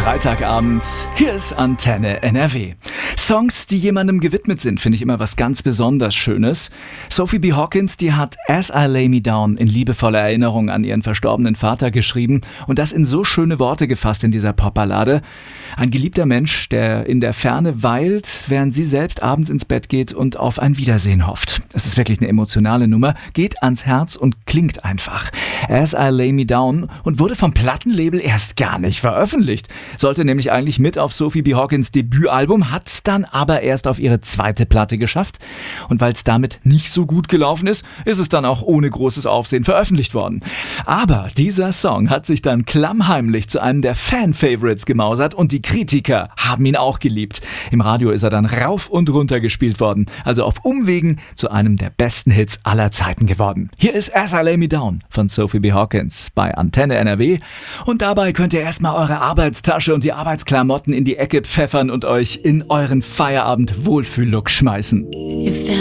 Freitagabend, hier ist Antenne NRW. Songs, die jemandem gewidmet sind, finde ich immer was ganz besonders Schönes. Sophie B. Hawkins, die hat As I Lay Me Down in liebevoller Erinnerung an ihren verstorbenen Vater geschrieben und das in so schöne Worte gefasst in dieser Popballade. Ein geliebter Mensch, der in der Ferne weilt, während sie selbst abends ins Bett geht und auf ein Wiedersehen hofft. Es ist wirklich eine emotionale Nummer, geht ans Herz und klingt einfach. As I Lay Me Down und wurde vom Plattenlabel erst gar nicht veröffentlicht. Sollte nämlich eigentlich mit auf Sophie B. Hawkins Debütalbum, hat's dann aber erst auf ihre zweite Platte geschafft. Und weil es damit nicht so gut gelaufen ist, ist es dann auch ohne großes Aufsehen veröffentlicht worden. Aber dieser Song hat sich dann klammheimlich zu einem der Fan-Favorites gemausert und die Kritiker haben ihn auch geliebt. Im Radio ist er dann rauf und runter gespielt worden, also auf Umwegen zu einem der besten Hits aller Zeiten geworden. Hier ist As I Lay Me Down von Sophie B. Hawkins bei Antenne NRW und dabei könnt ihr erstmal eure Arbeitstasche und die Arbeitsklamotten in die Ecke pfeffern und euch in euren Feierabend-Wohlfühl-Look schmeißen.